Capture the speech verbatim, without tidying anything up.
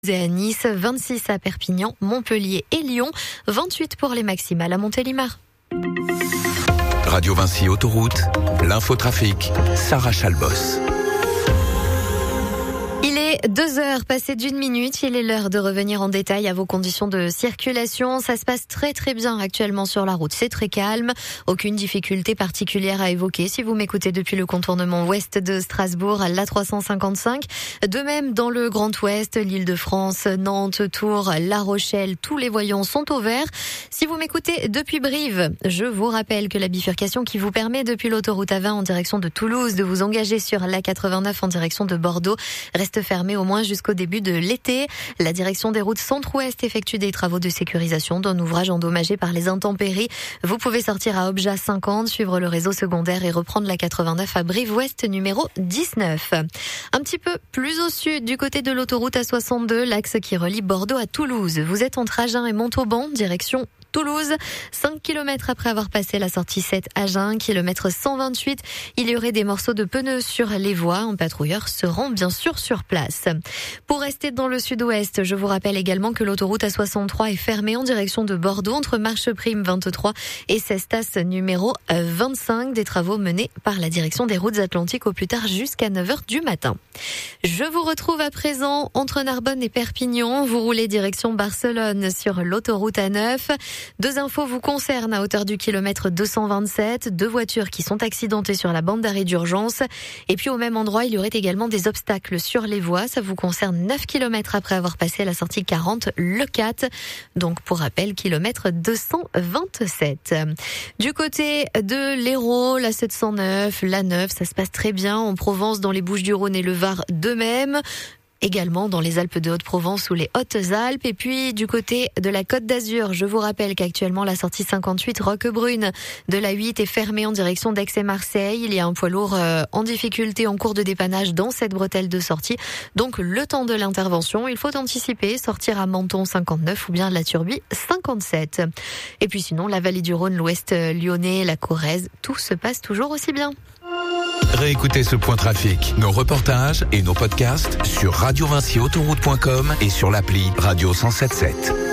Et à Nice, vingt-six à Perpignan, Montpellier et Lyon, vingt-huit pour les maximales à Montélimar. Radio Vinci Autoroute, l'infotrafic, Sarah Chalbos. Il est deux heures passées d'une minute, il est l'heure de revenir en détail à vos conditions de circulation. Ça se passe très très bien actuellement sur la route, c'est très calme, aucune difficulté particulière à évoquer si vous m'écoutez depuis le contournement ouest de Strasbourg à l'A trois cent cinquante-cinq. De même dans le Grand Ouest, l'Île-de-France, Nantes, Tours, La Rochelle, tous les voyants sont au vert. Si vous m'écoutez depuis Brive, je vous rappelle que la bifurcation qui vous permet depuis l'autoroute A vingt en direction de Toulouse de vous engager sur l'A quatre-vingt-neuf en direction de Bordeaux reste fermée au moins jusqu'au début de l'été. La direction des routes centre-ouest effectue des travaux de sécurisation d'un ouvrage endommagé par les intempéries. Vous pouvez sortir à Obja cinquante, suivre le réseau secondaire et reprendre la quatre-vingt-neuf à Brive-Ouest numéro dix-neuf. Un petit peu plus au sud, du côté de l'autoroute A soixante-deux, l'axe qui relie Bordeaux à Toulouse. Vous êtes entre Agen et Montauban, direction Toulouse, cinq kilomètres après avoir passé la sortie sept Agen, kilomètre cent vingt-huit, il y aurait des morceaux de pneus sur les voies. Un patrouilleur se rend bien sûr sur place. Pour rester dans le sud-ouest, je vous rappelle également que l'autoroute A soixante-trois est fermée en direction de Bordeaux entre Marcheprime vingt-trois et Cestas numéro vingt-cinq. Des travaux menés par la direction des routes atlantiques au plus tard jusqu'à neuf heures du matin. Je vous retrouve à présent entre Narbonne et Perpignan. Vous roulez direction Barcelone sur l'autoroute A neuf. Deux infos vous concernent à hauteur du kilomètre deux cent vingt-sept. Deux voitures qui sont accidentées sur la bande d'arrêt d'urgence. Et puis au même endroit, il y aurait également des obstacles sur les voies. Ça vous concerne neuf kilomètres après avoir passé la sortie quarante, le quatre. Donc pour rappel, kilomètre deux cent vingt-sept. Du côté de l'Hérault, la sept cent neuf, la neuf, ça se passe très bien. En Provence, dans les Bouches-du-Rhône et le Var, de même. Également dans les Alpes de Haute-Provence ou les Hautes-Alpes. Et puis du côté de la Côte d'Azur, je vous rappelle qu'actuellement la sortie cinquante-huit Roquebrune de la huit est fermée en direction d'Aix et Marseille. Il y a un poids lourd euh, en difficulté en cours de dépannage dans cette bretelle de sortie. Donc le temps de l'intervention, il faut anticiper, sortir à Menton cinquante-neuf ou bien la Turbie cinquante-sept. Et puis sinon la vallée du Rhône, l'ouest lyonnais, la Corrèze, tout se passe toujours aussi bien. Réécoutez ce point trafic, nos reportages et nos podcasts sur radio vinci autoroute point com et sur l'appli Radio cent soixante-sept.